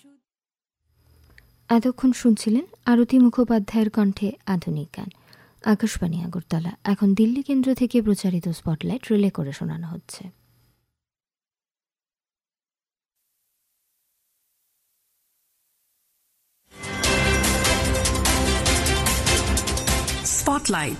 এতক্ষণ শুনছিলেন আরতি মুখোপাধ্যায়ের কণ্ঠে আধুনিক গান। আকাশবাণী আগরতলা। এখন দিল্লি কেন্দ্র থেকে প্রচারিত স্পটলাইট রিলে করে শোনানো হচ্ছে। Spotlight.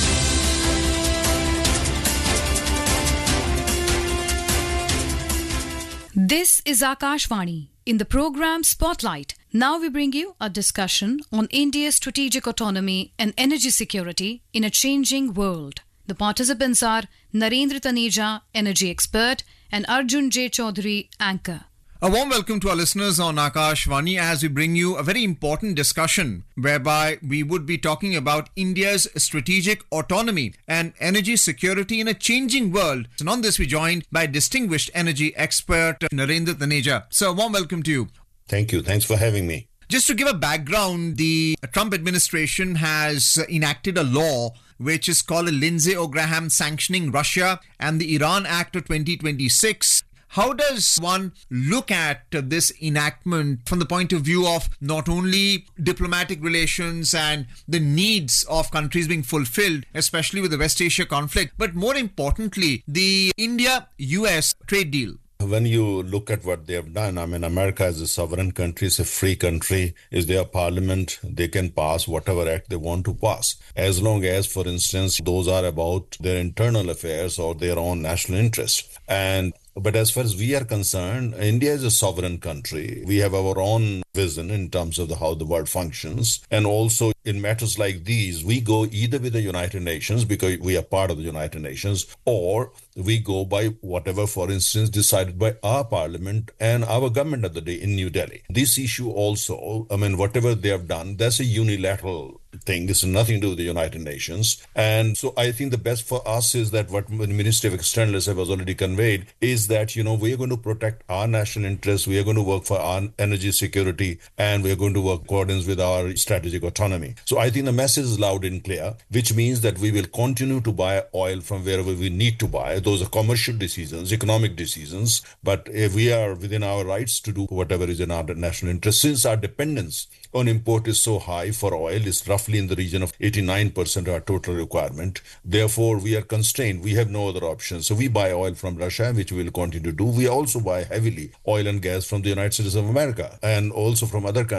This is Akashvani. In the program Spotlight, now we bring you a discussion on India's strategic autonomy and energy security in a changing world. The participants are Narendra Taneja, energy expert, and Arjun J. Chaudhary, anchor. A warm welcome to our listeners on Akashvani as we bring you a very important discussion whereby we would be talking about India's strategic autonomy and energy security in a changing world. And on this we're joined by distinguished energy expert Narendra Taneja. So a warm welcome to you. Thank you. Thanks for having me. Just to give a background, the Trump administration has enacted a law which is called a Lindsey Graham Sanctioning Russia and the Iran Act of 2026. How does one look at this enactment from the point of view of not only diplomatic relations and the needs of countries being fulfilled, especially with the West Asia conflict, but more importantly, the India-US trade deal? When you look at what they have done, I mean, America is a sovereign country, it's a free country, is their parliament, they can pass whatever act they want to pass. As long as, for instance, those are about their internal affairs or their own national interests. But as far as we are concerned, India is a sovereign country. We have our own vision in terms of how the world functions. And also in matters like these, we go either with the United Nations because we are part of the United Nations, or we go by whatever, for instance, decided by our parliament and our government of the day in New Delhi. This issue also, I mean, whatever they have done, that's a unilateral thing. This has nothing to do with the United Nations. And so I think the best for us is that what the Ministry of External Affairs has already conveyed is that, we are going to protect our national interests, we are going to work for our energy security, and we are going to work in accordance with our strategic autonomy. So I think the message is loud and clear, which means that we will continue to buy oil from wherever we need to buy. Those are commercial decisions, economic decisions, but if we are within our rights to do whatever is in our national interest. Since our dependence on import is so high for oil, it's roughly in the region of 89% of our total requirement. Therefore, we are constrained. We have no other option. So we buy oil from Russia, which we will continue to do. We also buy heavily oil and gas from the United States of America and also from other countries.